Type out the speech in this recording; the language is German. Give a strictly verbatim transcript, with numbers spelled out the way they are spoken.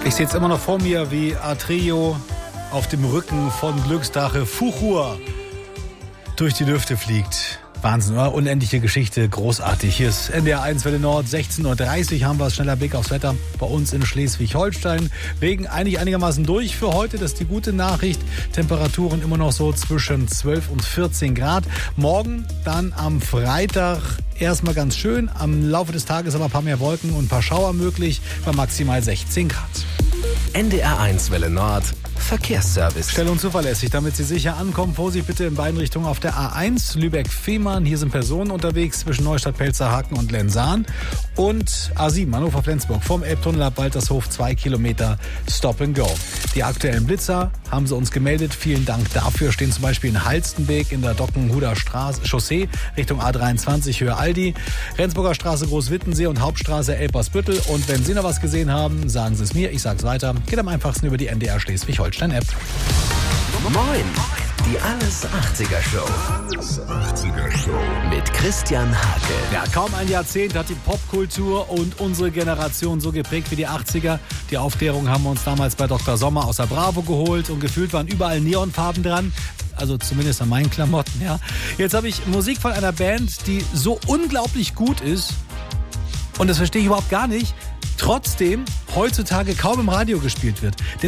Ich sehe jetzt immer noch vor mir, wie Atreo auf dem Rücken von Glücksdrache Fuchur durch die Lüfte fliegt. Wahnsinn, oder? Unendliche Geschichte, großartig. Hier ist N D R eins Welle Nord, sechzehn Uhr dreißig, haben wir es. Schneller Blick aufs Wetter bei uns in Schleswig-Holstein. Regen eigentlich einigermaßen durch für heute, das ist die gute Nachricht. Temperaturen immer noch so zwischen zwölf und vierzehn Grad. Morgen dann am Freitag erstmal ganz schön. Am Laufe des Tages aber ein paar mehr Wolken und ein paar Schauer möglich bei maximal sechzehn Grad. N D R eins Welle Nord Verkehrsservice. Schnell und zuverlässig, damit Sie sicher ankommen. Vorsicht bitte in beiden Richtungen auf der A eins, Lübeck-Fehmarn. Hier sind Personen unterwegs zwischen Neustadt-Pelzerhaken und Lensahn. Und A sieben, Hannover-Flensburg, vom Elbtunnel ab Baltershof, zwei Kilometer Stop and Go. Die aktuellen Blitzer haben Sie uns gemeldet. Vielen Dank dafür. Stehen zum Beispiel in Halstenbeek in der Dockenhuder Straße, Chaussee Richtung A dreiundzwanzig Höhe Aldi, Rendsburger Straße Großwittensee und Hauptstraße Elbersbüttel. Und wenn Sie noch was gesehen haben, sagen Sie es mir. Ich sage es weiter. Geht am einfachsten über die N D R Schleswig-Holstein-App. Moin, die Alles achtziger Show. Alles achtziger Show. Mit Christian Hake. Ja, kaum ein Jahrzehnt hat die Popkultur und unsere Generation so geprägt wie die achtziger. Die Aufklärung haben wir uns damals bei Doktor Sommer aus der Bravo geholt und gefühlt waren überall Neonfarben dran. Also zumindest an meinen Klamotten, ja. Jetzt habe ich Musik von einer Band, die so unglaublich gut ist. Und das verstehe ich überhaupt gar nicht. Trotzdem heutzutage kaum im Radio gespielt wird.